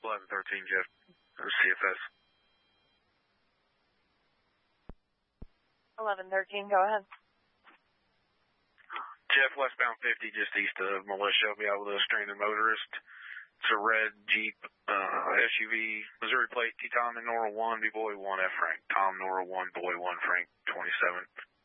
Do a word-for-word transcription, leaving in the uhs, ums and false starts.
eleven thirteen, Jeff. C F S. eleven thirteen, go ahead. Jeff, westbound fifty, just east of Militia. I'll be out with a stranded motorist. It's a red Jeep uh, S U V, Missouri plate, T Tom and Nora one, B Boy one, F Frank. Tom, Nora one, Boy one, Frank twenty-seven.